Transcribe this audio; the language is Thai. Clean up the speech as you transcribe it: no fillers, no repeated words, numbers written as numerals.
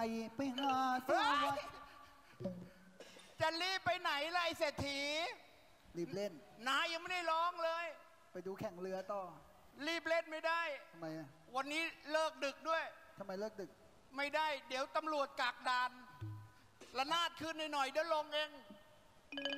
ไปหาสวัสดิ์จะรีบไปไหนล่ะไอ้เศรษฐีรีบเล่นนายยังไม่ได้ร้องเลยไปดูแข่งเรือต่อรีบเล่นไม่ได้ทำไมอ่ะวันนี้เลิกดึกด้วยทำไมเลิกดึกไม่ได้เดี๋ยวตำรวจกักด่านระนาดขึ้นหน่อยเดี๋ยวลงเอง